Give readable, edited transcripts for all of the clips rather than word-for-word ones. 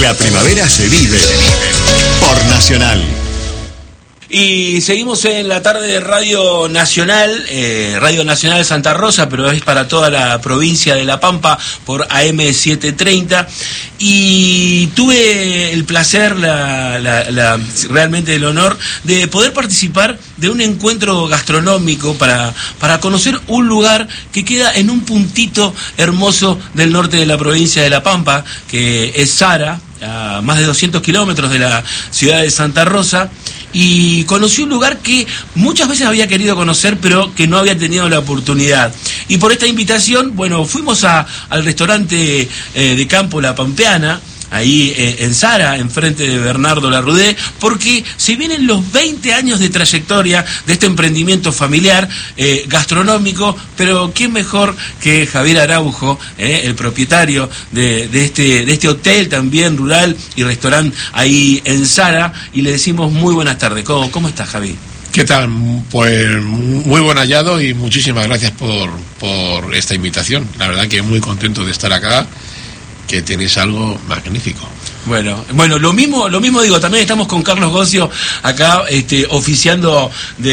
La primavera se vive por Nacional. Y seguimos en la tarde de Radio Nacional de Santa Rosa, pero es para toda la provincia de La Pampa por AM 730. Y tuve el placer, realmente el honor de poder participar de un encuentro gastronómico para conocer un lugar que queda en un puntito hermoso del norte de la provincia de La Pampa, que es Zara, a más de 200 kilómetros de la ciudad de Santa Rosa. Y conocí un lugar que muchas veces había querido conocer, pero que no había tenido la oportunidad. Y por esta invitación, bueno, fuimos al restaurante de campo La Pampeana, ahí en Zara, enfrente de Bernardo Larrudé, porque se vienen los 20 años de trayectoria de este emprendimiento familiar gastronómico, pero quién mejor que Javier Araujo, el propietario de este hotel también rural y restaurante ahí en Zara, y le decimos muy buenas tardes. ¿Cómo estás, Javi? ¿Qué tal? Pues muy buen hallado y muchísimas gracias por esta invitación. La verdad que muy contento de estar acá, que tenéis algo magnífico. Bueno, lo mismo digo, también estamos con Carlos Gocio acá oficiando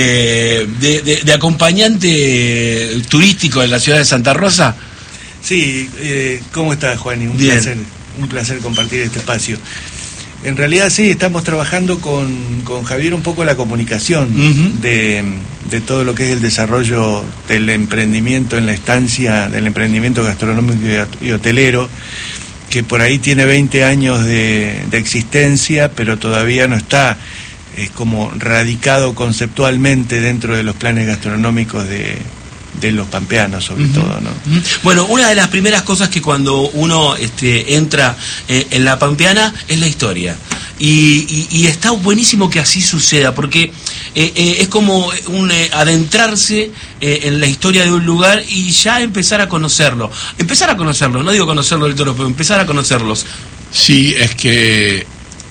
de acompañante turístico en la ciudad de Santa Rosa. Sí, ¿cómo estás, Juan? Un placer compartir este espacio. En realidad sí, estamos trabajando con Javier un poco la comunicación de todo lo que es el desarrollo del emprendimiento en la estancia, del emprendimiento gastronómico y hotelero, que por ahí tiene 20 años de existencia, pero todavía no está como radicado conceptualmente dentro de los planes gastronómicos de los pampeanos, sobre todo, ¿no? Bueno, una de las primeras cosas que cuando uno entra en la Pampeana es la historia. Y está buenísimo que así suceda, porque es como adentrarse en la historia de un lugar y ya empezar a conocerlo. No digo conocerlo del todo, pero empezar a conocerlos. Sí, es que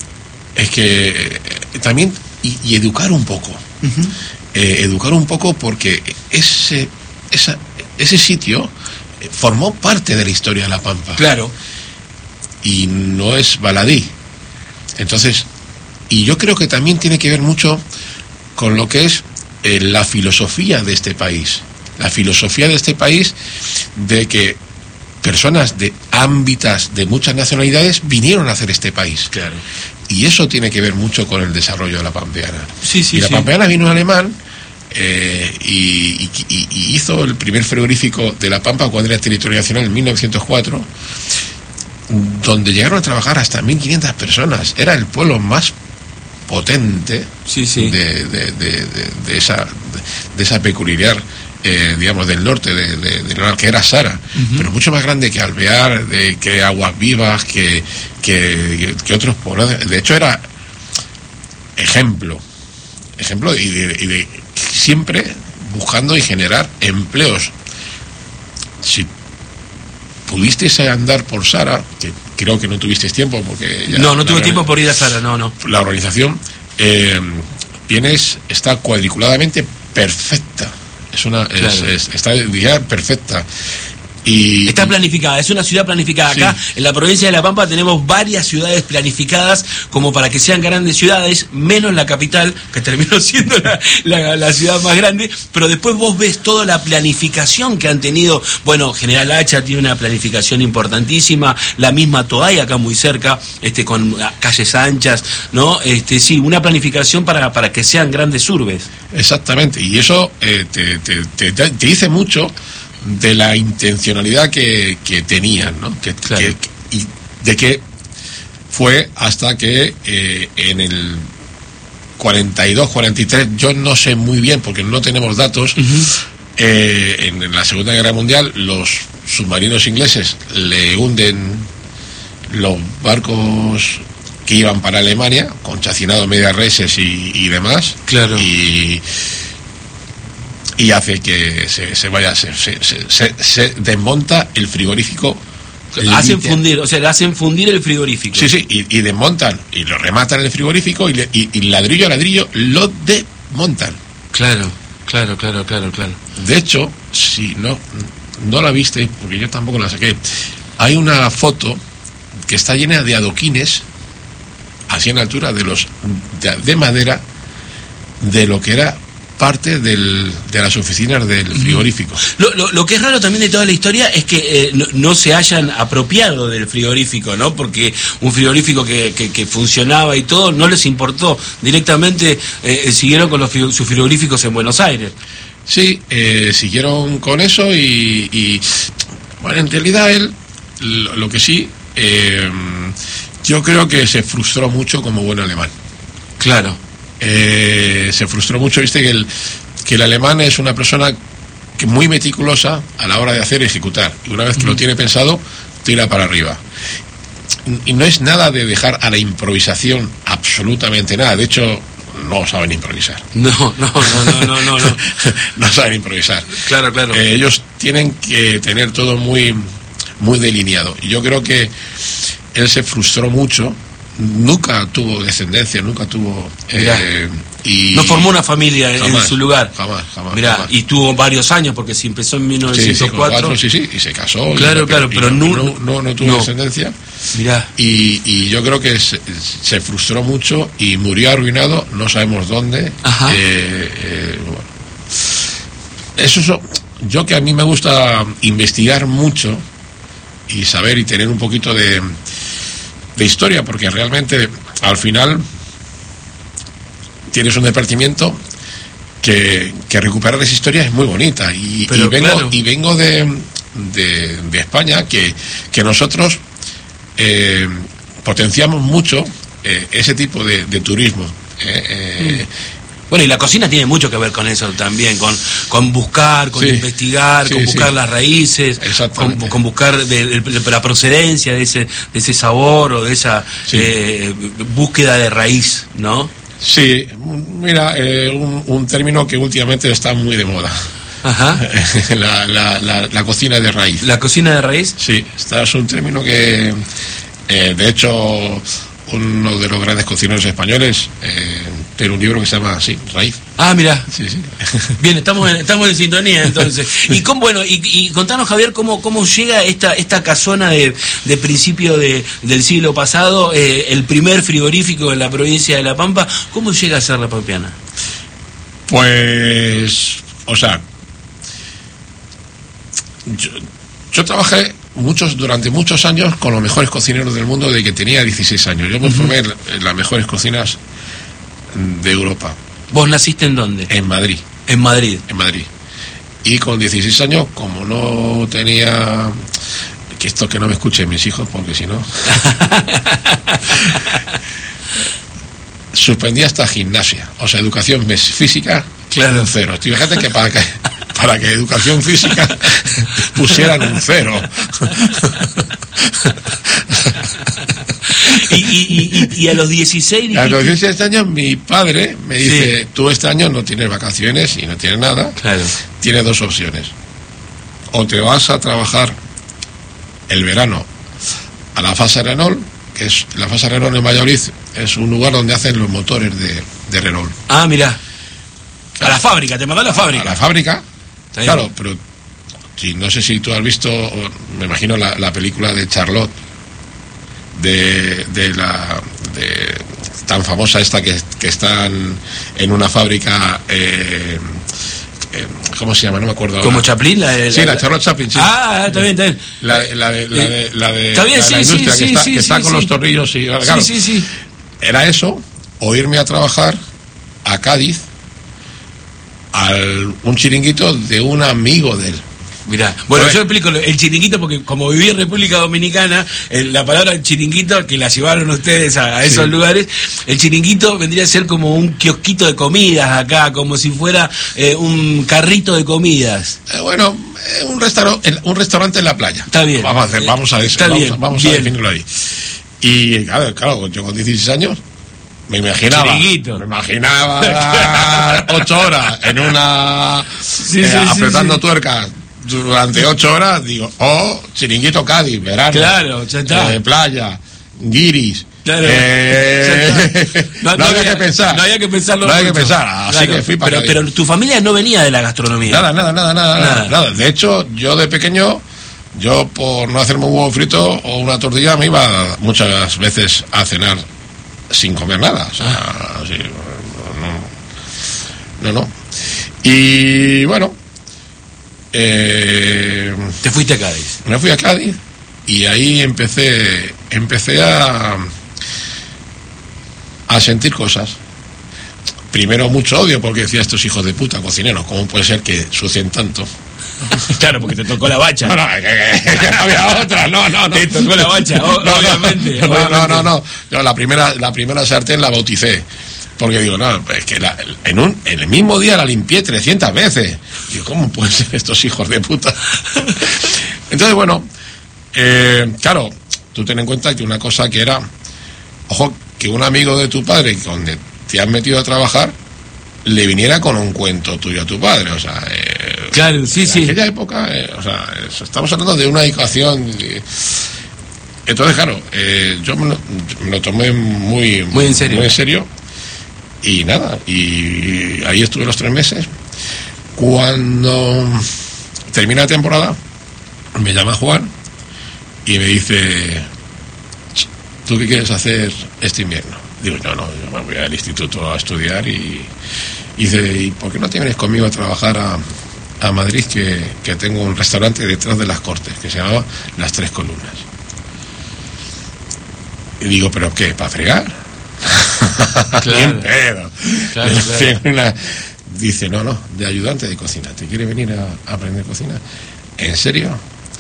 también y educar un poco. Educar un poco, porque ese sitio formó parte de la historia de La Pampa. Claro. Y no es baladí. Entonces, y yo creo que también tiene que ver mucho con lo que es la filosofía de este país. La filosofía de este país, de que personas de ámbitos de muchas nacionalidades vinieron a hacer este país. Claro. Y eso tiene que ver mucho con el desarrollo de la Pampeana. Sí, y la Pampeana vino un alemán y hizo el primer frigorífico de La Pampa cuando era territorio nacional en 1904, donde llegaron a trabajar hasta 1.500 personas. Era el pueblo más potente de esa peculiaridad, digamos, del norte, de que era Zara, pero mucho más grande que Alvear, que Aguas Vivas, que otros poblados. De hecho, era ejemplo y de siempre buscando y generar empleos. Si pudisteis andar por Zara, que creo que no tuvisteis tiempo porque ya no tuve tiempo por ir a Zara, no. La organización está cuadriculadamente perfecta. Está ya perfecta. Y está planificada, es una ciudad planificada. Acá en la provincia de La Pampa tenemos varias ciudades planificadas como para que sean grandes ciudades, menos la capital, que terminó siendo la ciudad más grande, pero después vos ves toda la planificación que han tenido. Bueno, General Hacha tiene una planificación importantísima, la misma Toay acá muy cerca, con calles anchas, ¿no? Una planificación para que sean grandes urbes. Exactamente, y eso te dice mucho de la intencionalidad que tenían, ¿no? Y de que fue hasta que en el 42, 43, yo no sé muy bien porque no tenemos datos, en la Segunda Guerra Mundial los submarinos ingleses le hunden los barcos que iban para Alemania, con chacinado medias reses y demás. Claro. Y hace que se desmonta el frigorífico. Hacen fundir el frigorífico. Sí, y desmontan y lo rematan el frigorífico y ladrillo a ladrillo lo desmontan. Claro. De hecho, si no la viste, porque yo tampoco la saqué, hay una foto que está llena de adoquines así en altura de madera, de lo que era parte de las oficinas del frigorífico. Lo que es raro también de toda la historia es que no se hayan apropiado del frigorífico, ¿no? Porque un frigorífico que funcionaba y todo, no les importó. Directamente siguieron con sus frigoríficos en Buenos Aires. Sí, siguieron con eso y bueno, en realidad él, lo que sí, yo creo que se frustró mucho como buen alemán. Claro. Se frustró mucho, viste que el alemán es una persona que muy meticulosa a la hora de hacer y ejecutar, y una vez que lo tiene pensado, tira para arriba, y no es nada de dejar a la improvisación absolutamente nada. De hecho, no saben improvisar. No No saben improvisar. Claro. Ellos tienen que tener todo muy delineado, y yo creo que él se frustró mucho. Nunca tuvo descendencia, nunca tuvo... y no formó una familia en su lugar. Jamás. Mirá, y tuvo varios años, porque si empezó en 1904... Sí, y se casó. Claro, pero no tuvo descendencia. Mirá. Y yo creo que se frustró mucho y murió arruinado, no sabemos dónde. Ajá. Eso, yo que a mí me gusta investigar mucho y saber y tener un poquito de historia, porque realmente al final tienes un departamento que recuperar esa historia es muy bonita, y vengo de España, que nosotros potenciamos mucho ese tipo de turismo. Bueno, y la cocina tiene mucho que ver con eso también, con buscar, con investigar, con buscar las raíces, con buscar la procedencia de ese sabor o de esa búsqueda de raíz, ¿no? Sí, mira, un término que últimamente está muy de moda. Ajá. La cocina de raíz. ¿La cocina de raíz? Sí, es un término que, de hecho, uno de los grandes cocineros españoles tiene un libro que se llama así, Raíz. Ah, mira. Sí. Bien, estamos en sintonía entonces. Y contanos, Javier, cómo llega esta casona de principio del siglo pasado, el primer frigorífico en la provincia de La Pampa. ¿Cómo llega a ser La Pampeana? Pues, o sea, yo trabajé durante muchos años con los mejores cocineros del mundo desde que tenía 16 años. Yo me formé en las mejores cocinas de Europa. ¿Vos naciste en dónde? En Madrid. En Madrid. Y con 16 años, como no tenía... que no me escuchen mis hijos, porque si no... suspendí hasta gimnasia, o sea, educación física, claro, un 0. Fíjate que para que educación física pusieran un 0. Y a los 16... A los 16 años mi padre me dice, tú este año no tienes vacaciones y no tienes nada, claro, tienes dos opciones: o te vas a trabajar el verano a la Fasa Renault, que es la Fasa Renault en Valladolid, es un lugar donde hacen los motores de Renault. Ah, mira, a la fábrica, te mandó a la fábrica. A la fábrica, claro, pero sí, no sé si tú has visto, me imagino la película de Charlotte, tan famosa esta que están en una fábrica, ¿cómo se llama? No me acuerdo ahora. ¿Como Chaplin? La Charlotte Chaplin, sí. Ah, está bien. La de está bien, la industria que está con los tornillos y... Claro, sí. Era eso, o irme a trabajar a Cádiz un chiringuito de un amigo de él. Mirá, bueno, yo explico el chiringuito porque como viví en República Dominicana, la palabra chiringuito, que la llevaron ustedes a esos lugares, el chiringuito vendría a ser como un kiosquito de comidas acá, como si fuera un carrito de comidas. Un restaurante en la playa. Está bien. Vamos a definirlo ahí. Y claro, yo con 16 años me imaginaba 8 horas en una apretando tuercas durante 8 horas, digo, chiringuito Cádiz, verano, claro, ya está, playa, guiris, claro, no había que pensar, así claro, que fui para pero tu familia no venía de la gastronomía. Nada. De hecho, yo de pequeño, por no hacerme un huevo frito o una tortilla, me iba muchas veces a cenar sin comer nada, o sea, así, no. Y bueno, te fuiste a Cádiz. Me fui a Cádiz y ahí empecé a sentir cosas. Primero mucho odio, porque decía, estos hijos de puta cocineros, ¿cómo puede ser que sucien tanto? Claro, porque te tocó la bacha. No, había otra, no. Te tocó la bacha, obviamente. No. Yo la primera sartén la bauticé. Porque digo, no, es que en el mismo día la limpié 300 veces. Digo, ¿cómo pueden ser estos hijos de puta? Entonces, bueno, claro, tú ten en cuenta que una cosa que era, ojo, que un amigo de tu padre, donde te has metido a trabajar, le viniera con un cuento tuyo a tu padre, o sea... claro, sí. En aquella época, o sea, estamos hablando de una educación... Entonces, claro, yo me lo tomé muy en serio. Y nada, y ahí estuve los 3 meses. Cuando termina la temporada, me llama Juan y me dice, ¿tú qué quieres hacer este invierno? Digo, yo me voy al instituto a estudiar y dice, ¿y por qué no te vienes conmigo a trabajar a Madrid, que tengo un restaurante detrás de las Cortes que se llamaba Las Tres Columnas? Y digo, ¿pero qué? ¿Para fregar? Claro. Bien pedo. Claro. Dice, no, de ayudante de cocina. ¿Te quiere venir a aprender cocina? ¿En serio?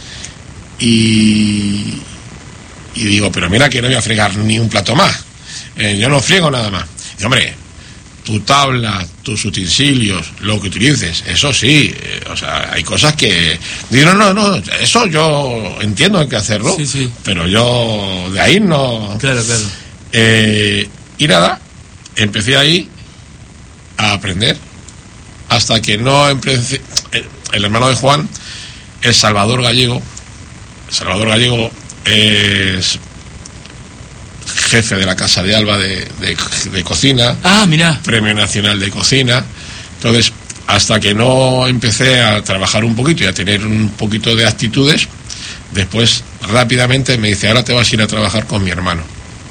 Y digo, pero mira que no voy a fregar ni un plato más. Yo no friego nada más. Y hombre, tu tabla, tus utensilios, lo que utilices, eso sí, o sea, hay cosas que... Digo, no, eso yo entiendo hay que hacerlo, sí. Pero yo de ahí no... Claro. Y nada, empecé ahí a aprender, hasta que no empecé... El hermano de Juan, el Salvador Gallego es jefe de la Casa de Alba de cocina. Mira. Premio Nacional de Cocina. Entonces, hasta que no empecé a trabajar un poquito y a tener un poquito de actitudes, después rápidamente me dice, ahora te vas a ir a trabajar con mi hermano.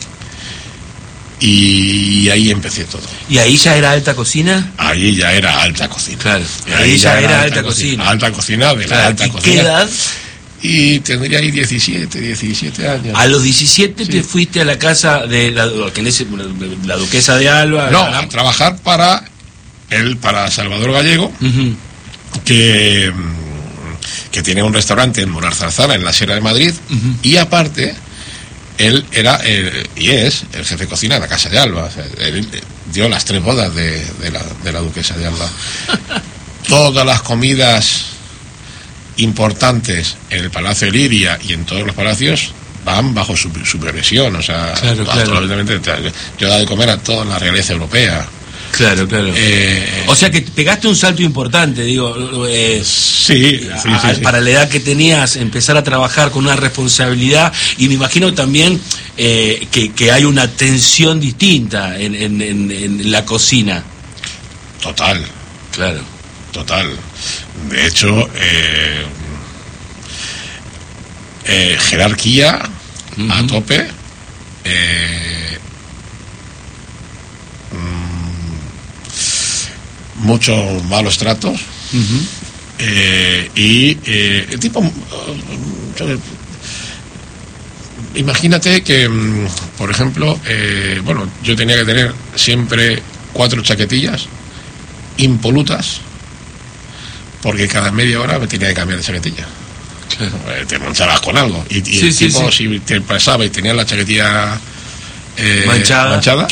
Y ahí empecé todo. ¿Y ahí ya era alta cocina? Ahí ya era alta cocina. Claro. Ahí ya era alta cocina. Alta cocina de la alta cocina. ¿Qué edad? Y tendría ahí 17 años. A los 17 sí. Te fuiste a la casa de la duquesa de Alba. No, a trabajar para Salvador Gallego, que tiene un restaurante en Monarzarzana, en la Sierra de Madrid, y aparte, él era y es el jefe de cocina de la Casa de Alba. O sea, él dio las 3 bodas de la duquesa de Alba. Todas las comidas importantes en el Palacio de Liria y en todos los palacios van bajo su supervisión, o sea, claro. Yo he dado de comer a toda la realeza europea. Claro. O sea que pegaste un salto importante, digo. Sí. Para la edad que tenías, empezar a trabajar con una responsabilidad, y me imagino también que hay una tensión distinta en la cocina. Total. Claro. Total. De hecho, jerarquía a tope, muchos malos tratos, y el tipo, imagínate que, por ejemplo, yo tenía que tener siempre 4 chaquetillas impolutas, porque cada media hora me tenía que cambiar de chaquetilla. Claro. Te manchabas con algo. Y el tipo, si te pasaba y tenías la chaquetilla manchada,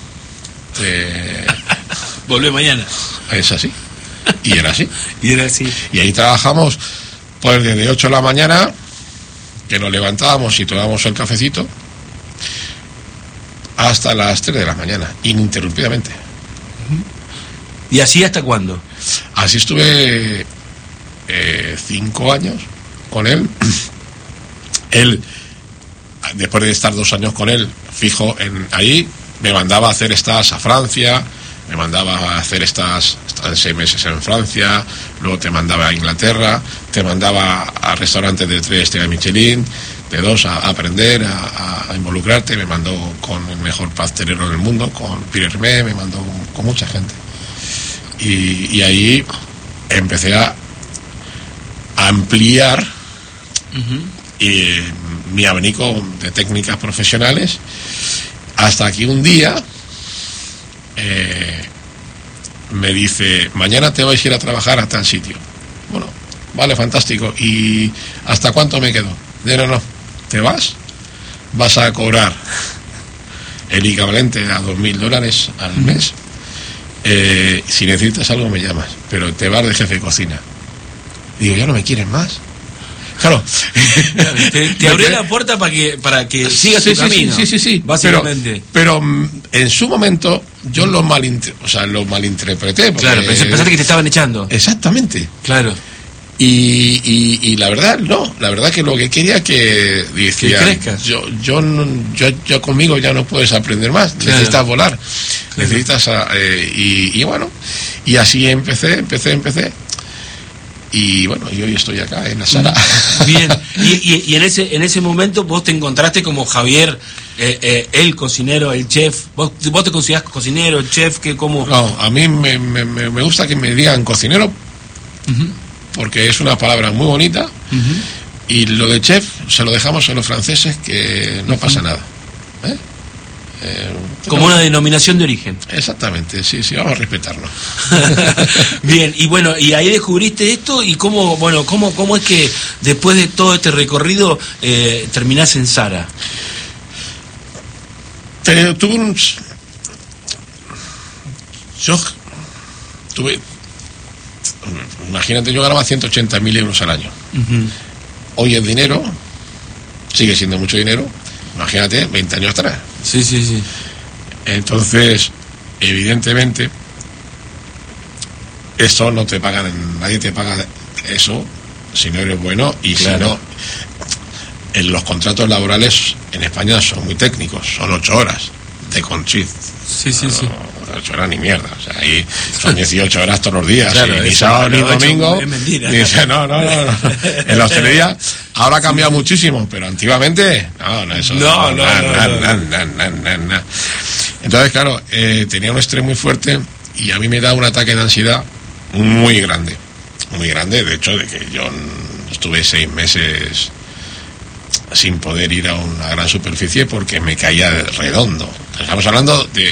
volvé mañana. Es así. Y era así. Y ahí trabajamos pues desde 8 de la mañana, que nos levantábamos y tomábamos el cafecito, hasta las 3 de la mañana, ininterrumpidamente. ¿Y así hasta cuándo? Así estuve 5 años con él. Él, después de estar 2 años con él, fijo ahí, me mandaba a hacer estas a Francia, me mandaba a hacer estas 6 meses en Francia, luego te mandaba a Inglaterra, te mandaba a restaurantes de 3 estrellas Michelin, De 2, a aprender, a involucrarte. Me mandó con el mejor pastelero del mundo, con Pierre Hermé, me mandó con mucha gente. Y ahí empecé a ampliar mi abanico de técnicas profesionales, hasta que un día me dice: mañana te vais a ir a trabajar a tal sitio. Bueno, vale, fantástico. ¿Y hasta cuánto me quedo? No, te vas a cobrar el equivalente a $2.000 al mes. Si necesitas algo me llamas, pero te vas de jefe de cocina. Digo, ¿ya no me quieren más? Claro. Te abrió la puerta para que sigas tu camino. Sí. Básicamente. Pero en su momento yo lo malinterpreté. Claro, pensaste que te estaban echando. Exactamente. Claro. Y la verdad, no. La verdad que lo que quería que decía, que crezcas. Yo conmigo ya no puedes aprender más. Claro. Necesitas volar. Claro. Necesitas... y bueno, y así empecé. Y bueno, y hoy estoy acá en la sala. Bien. Y en ese momento vos te encontraste como Javier, el cocinero, el chef. ¿Vos te considerás cocinero, chef? ¿Cómo? No, a mí me gusta que me digan cocinero, porque es una palabra muy bonita. Y lo de chef se lo dejamos a los franceses, que no pasa nada. Como una denominación de origen. Exactamente, sí, vamos a respetarlo. Bien, y bueno, y ahí descubriste esto. Y cómo es que después de todo este recorrido terminás en Zara. Imagínate, yo ganaba 180.000 euros al año. Hoy es dinero, sigue siendo mucho dinero. Imagínate, 20 años atrás. Sí. Entonces, evidentemente, eso no te pagan, nadie te paga eso si no eres bueno, y claro. Si no, los contratos laborales en España son muy técnicos, son 8 horas de conchit. Sí. 8 horas ni mierda, o sea, ahí son 18 horas todos los días, claro, ni sábado ni domingo. Es mentira. No. En la hostelería ahora ha cambiado muchísimo, pero antiguamente no. Entonces, claro, tenía un estrés muy fuerte y a mí me da un ataque de ansiedad muy grande, de hecho, de que yo estuve 6 meses sin poder ir a una gran superficie porque me caía redondo. Estamos hablando de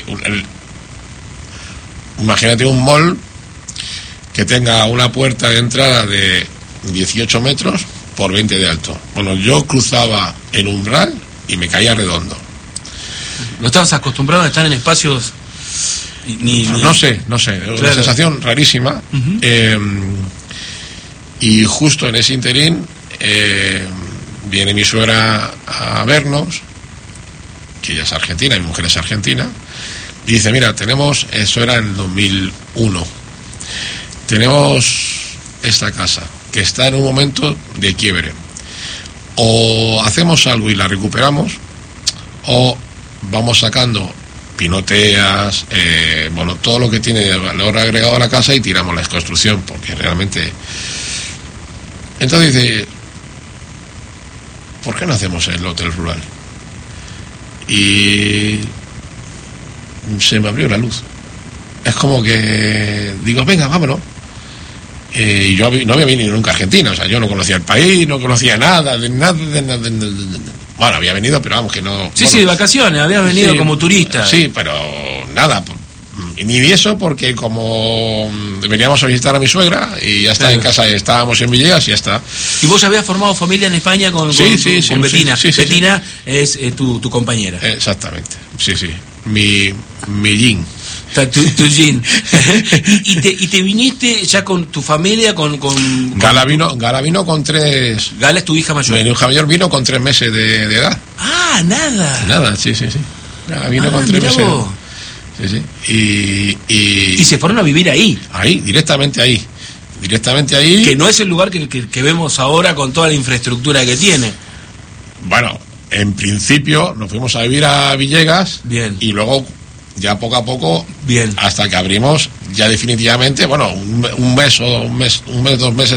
imagínate un mall que tenga una puerta de entrada de 18 metros por 20 de alto. Bueno, yo cruzaba el umbral y me caía redondo. ¿No estabas acostumbrado a estar en espacios? No sé, claro. Una sensación rarísima. Y justo en ese interín viene mi suegra a vernos, que ella es argentina, mi mujer es argentina, y dice: mira, eso era en el 2001, tenemos esta casa que está en un momento de quiebre, o hacemos algo y la recuperamos, o vamos sacando pinoteas, todo lo que tiene valor agregado a la casa y tiramos la construcción, porque realmente... Entonces dice: ¿por qué no hacemos el hotel rural? Y se me abrió la luz. Es como que digo: venga, vámonos. Y yo no había venido nunca a Argentina, o sea, yo no conocía el país, no conocía nada. Bueno, había venido, pero vamos, que no... Sí, de vacaciones, había venido como turista. Sí, pero nada, ni de eso, porque como veníamos a visitar a mi suegra y ya está, en casa, estábamos en Villegas y ya está. ¿Y vos habías formado familia en España con Betina? Betina es tu compañera. Exactamente, sí. Mi yin. Tu yin. ¿Y te viniste ya con tu familia? Gala vino con 3... Gala es tu hija mayor. Javier vino con 3 meses de edad. Ah, nada. Nada, sí. Gala vino con 3 meses. Sí. Y se fueron a vivir ahí. Directamente ahí. Que no es el lugar que vemos ahora con toda la infraestructura que tiene. Bueno, en principio nos fuimos a vivir a Villegas. Bien. Y luego, ya poco a poco, bien, hasta que abrimos ya definitivamente, un mes, 2 meses